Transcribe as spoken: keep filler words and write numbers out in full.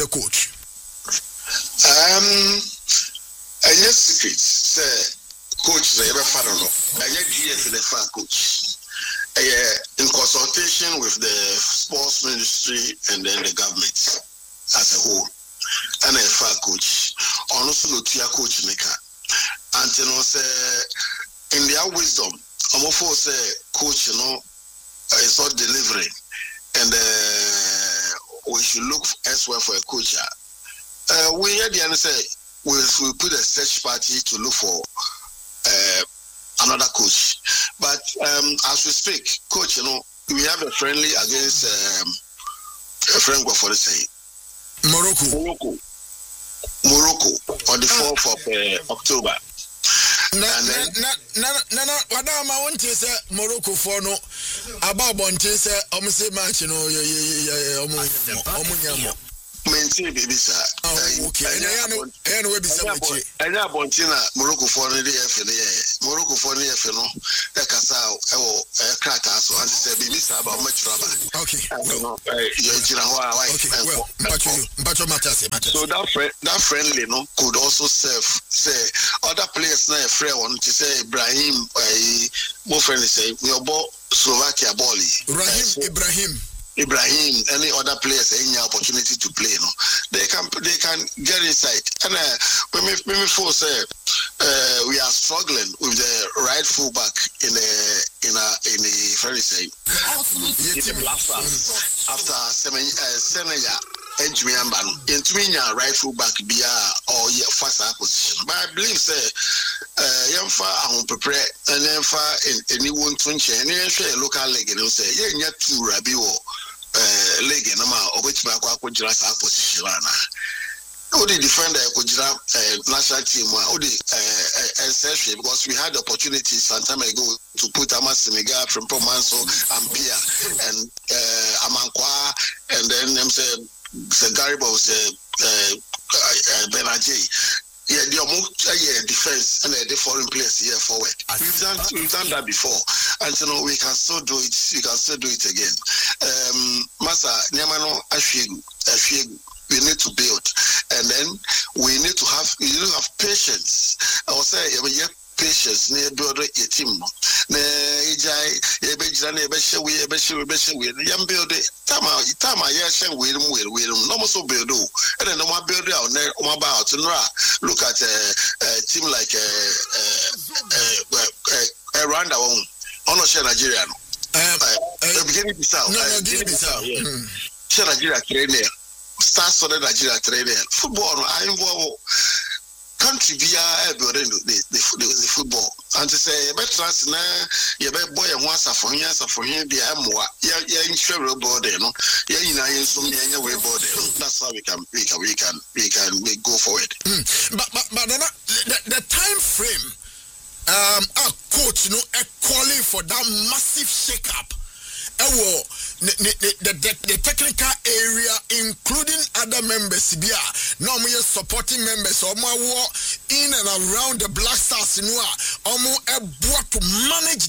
the coach? Um, I yes secret say coach is ever fan no. I yes G S the fan coach. Uh, in consultation with the sports ministry and then the government as a whole, and a fan coach. Also, no tia coach maker. And you know, say in their wisdom, I'm also say coach, you know, is not delivering, and uh, we should look elsewhere for a coach. Uh, we had the answer. We we put a search party to look for uh, another coach. But um, as we speak, coach, you know, we have a friendly against um, a friend for the say Morocco. Morocco. Morocco on the fourth of uh, October. Na na na na na wadama wonte say Morocco for no about bonte say omo say match no omo omo nyamo. Maintain baby sir. Oh, okay. And I know and we be some chi. And I bontina Morocco for the F N A. Morocco for the F N O. E kasa e wo e krata so and say baby sir about much trouble. Okay. No. You jira ho why. Okay. Well, but you but you matter say matter. So that friend that friendly no could also serve say other players na free one to say Ibrahim eh mo friend say your ball Slovakia ball. Ibrahim Ibrahim Ibrahim, any other players, any opportunity to play, no, they can they can get inside. And uh, when we when we force, uh, uh, we are struggling with the right fullback in the in a in the very say in the blasters after seven uh, seven year entry and ban into right fullback be or fast position. But I believe say uh yamfa ahun prepare and then fa anyone to change any local league and say yeah two rabi or uh league na ma obetima kwa akojira sa position na o the defender akojira national team o the uh because we had the opportunity some time ago to put Ama Senegal from Pomanso and Pia and uh Amankwa and then them say the Garibaldi say uh Benaje. Yeah, the yeah, defense and the foreign players here forward. We've done we've done that before, and you know we can still do it. We can still do it again. Um, Masa Nyamano Ashigu, Ashigu. We need to build, and then we need to have we need to have patience. I will say yeah, patience. Ne build a team. Ne ijai ebe jira ne ebe she we ebe she ebe she we. Yam build it. Tama tama yeah she we we we. No more so build. And then no more build out. Ne no about to look at a uh, uh, team like a uh, uh, uh, uh, Rwanda one. Ono she Nigeria no. The beginning to south. No, no, beginning to south. She Nigeria trainer. Start for the Nigeria trainer. Football. I involve. Country via building the, the, the, the football. And to say, you better trust na, you better boy and once for him, for him, be a more, yeah, yeah, insurable board, no, yeah, you know, you so many way board. That's how we can, we can, we can, we can, we go forward. Mm. But, but, but the, the, the time frame, um, our coach, you know, a calling for that massive shake up. The, the, the, the, the technical area, including other members, normally supporting members, in and around the Black Stars, to manage